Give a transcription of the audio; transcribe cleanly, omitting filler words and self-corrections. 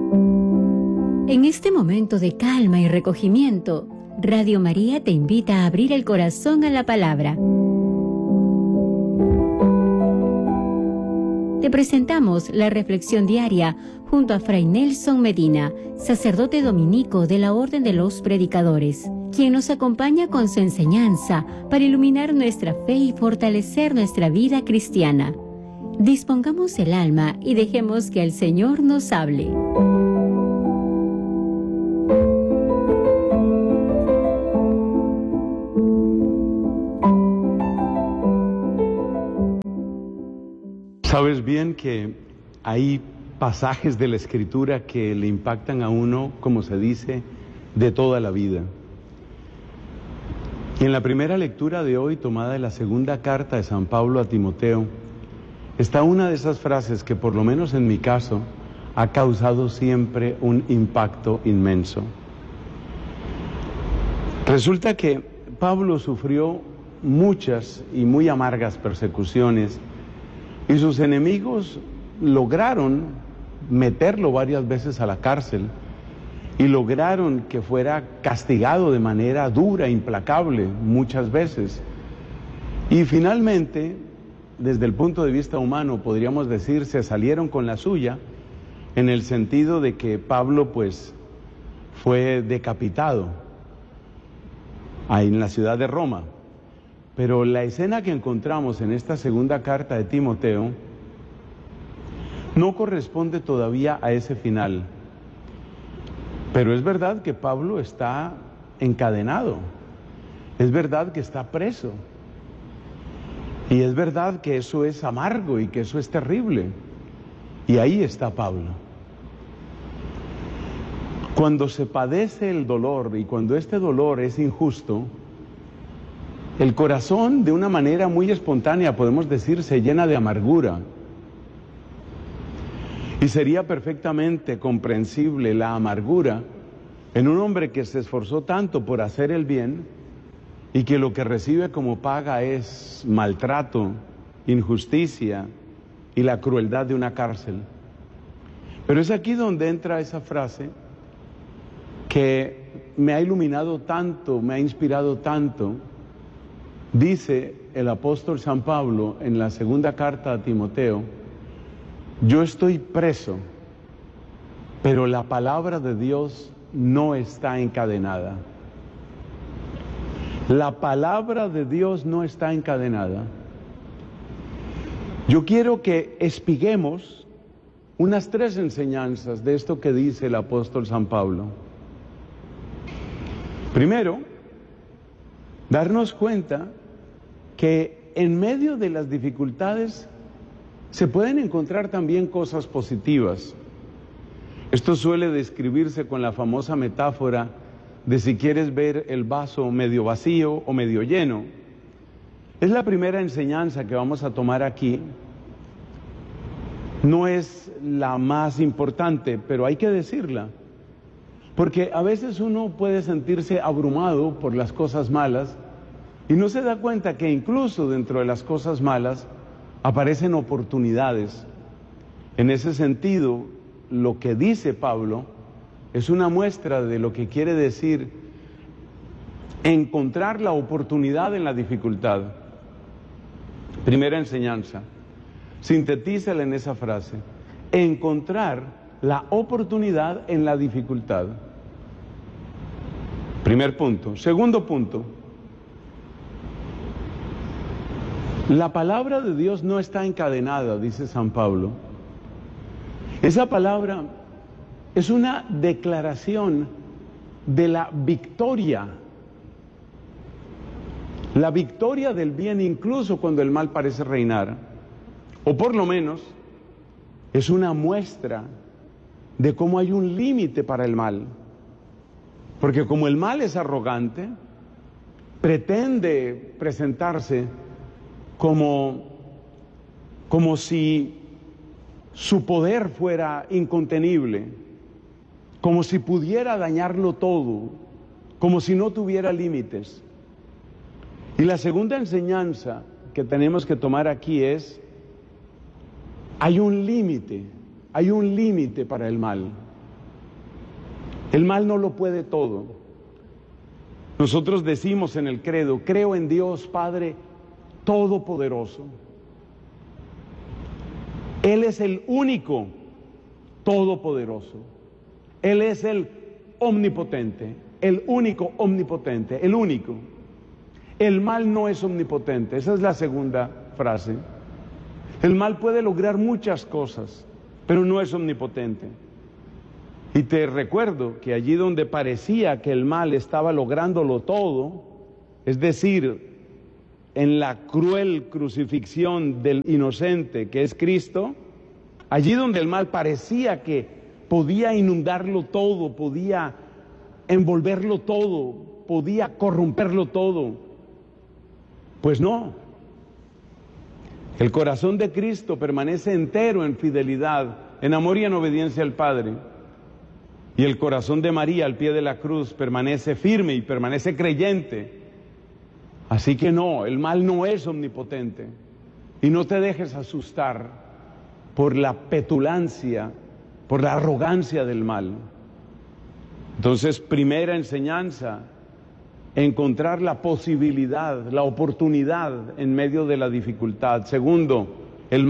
En este momento de calma y recogimiento, Radio María te invita a abrir el corazón a la palabra. Te presentamos la reflexión diaria junto a Fray Nelson Medina, sacerdote dominico de la Orden de los Predicadores, quien nos acompaña con su enseñanza para iluminar nuestra fe y fortalecer nuestra vida cristiana. Dispongamos el alma y dejemos que el Señor nos hable. Sabes bien que hay pasajes de la Escritura que le impactan a uno, como se dice, de toda la vida. En la primera lectura de hoy, tomada de la segunda carta de San Pablo a Timoteo, está una de esas frases que, por lo menos en mi caso, ha causado siempre un impacto inmenso. Resulta que Pablo sufrió muchas y muy amargas persecuciones y sus enemigos lograron meterlo varias veces a la cárcel y lograron que fuera castigado de manera dura, implacable, muchas veces. Y finalmente, desde el punto de vista humano, podríamos decir, se salieron con la suya, en el sentido de que Pablo, pues, fue decapitado ahí en la ciudad de Roma. Pero la escena que encontramos en esta segunda carta de Timoteo no corresponde todavía a ese final. Pero es verdad que Pablo está encadenado, es verdad que está preso, y es verdad que eso es amargo y que eso es terrible. Y ahí está Pablo. Cuando se padece el dolor y cuando este dolor es injusto, el corazón, de una manera muy espontánea, podemos decir, se llena de amargura. Y sería perfectamente comprensible la amargura en un hombre que se esforzó tanto por hacer el bien y que lo que recibe como paga es maltrato, injusticia y la crueldad de una cárcel. Pero es aquí donde entra esa frase que me ha iluminado tanto, me ha inspirado tanto. Dice el apóstol San Pablo en la segunda carta a Timoteo: yo estoy preso, pero la palabra de Dios no está encadenada. La palabra de Dios no está encadenada. Yo quiero que espiguemos unas 3 enseñanzas de esto que dice el apóstol San Pablo. Primero, darnos cuenta que en medio de las dificultades se pueden encontrar también cosas positivas. Esto suele describirse con la famosa metáfora de si quieres ver el vaso medio vacío o medio lleno. Es la primera enseñanza que vamos a tomar aquí. No es la más importante, pero hay que decirla, porque a veces uno puede sentirse abrumado por las cosas malas y no se da cuenta que incluso dentro de las cosas malas aparecen oportunidades. En ese sentido, lo que dice Pablo es una muestra de lo que quiere decir encontrar la oportunidad en la dificultad. Primera enseñanza, sintetízala en esa frase: encontrar la oportunidad en la dificultad. Primer punto. Segundo punto, la palabra de Dios no está encadenada, dice San Pablo. Esa palabra es una declaración de la victoria del bien incluso cuando el mal parece reinar, o por lo menos es una muestra de cómo hay un límite para el mal, porque como el mal es arrogante, pretende presentarse como si su poder fuera incontenible, como si pudiera dañarlo todo, como si no tuviera límites. Y la segunda enseñanza que tenemos que tomar aquí es: hay un límite para el mal. El mal no lo puede todo. Nosotros decimos en el credo, creo en Dios Padre Todopoderoso. Él es el único todopoderoso. Él es el omnipotente, el único omnipotente, el único. El mal no es omnipotente, esa es la segunda frase. El mal puede lograr muchas cosas, pero no es omnipotente. Y te recuerdo que allí donde parecía que el mal estaba lográndolo todo, es decir, en la cruel crucifixión del inocente que es Cristo, allí donde el mal parecía que podía inundarlo todo, podía envolverlo todo, podía corromperlo todo, pues no. El corazón de Cristo permanece entero en fidelidad, en amor y en obediencia al Padre. Y el corazón de María al pie de la cruz permanece firme y permanece creyente. Así que no, el mal no es omnipotente. Y no te dejes asustar por la petulancia, por la arrogancia del mal. Entonces, primera enseñanza, encontrar la posibilidad, la oportunidad en medio de la dificultad. Segundo,